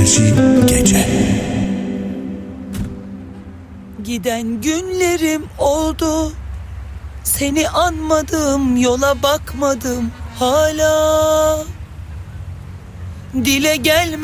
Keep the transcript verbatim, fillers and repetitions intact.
Enerji Gece. Giden günlerim oldu, seni anmadım, yola bakmadım hala. Dile gelme